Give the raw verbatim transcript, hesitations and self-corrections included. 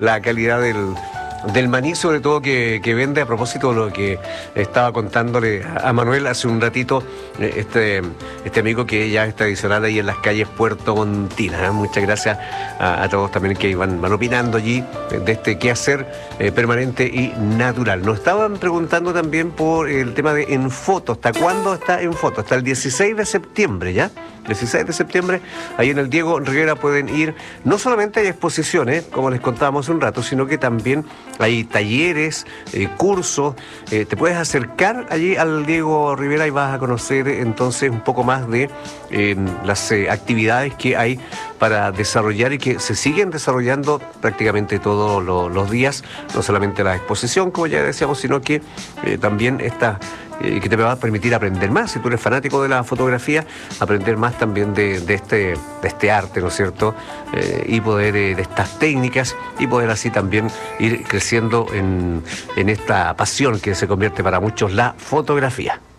la calidad del, del maní, sobre todo que, que vende. A propósito de lo que estaba contándole a Manuel hace un ratito, este, este amigo que ya es tradicional ahí en las calles Puerto Montina, ¿eh? Muchas gracias a, a todos también que van, van opinando allí de este quehacer eh, permanente y natural. Nos estaban preguntando también por el tema de En Foto. ¿Hasta cuándo está En Foto? Hasta el dieciséis de septiembre, ¿ya? dieciséis de septiembre, ahí en el Diego Rivera pueden ir. No solamente hay exposiciones, como les contábamos hace un rato, sino que también hay talleres, eh, cursos. Eh, te puedes acercar allí al Diego Rivera y vas a conocer entonces un poco más de eh, las eh, actividades que hay para desarrollar y que se siguen desarrollando prácticamente todos lo, los días. No solamente la exposición, como ya decíamos, sino que eh, también esta eh, que te va a permitir aprender más. Si tú eres fanático de la fotografía, aprender más también de, de, este, de este arte, ¿no es cierto? Eh, y poder, eh, de estas técnicas, y poder así también ir creciendo en, en esta pasión que se convierte para muchos la fotografía.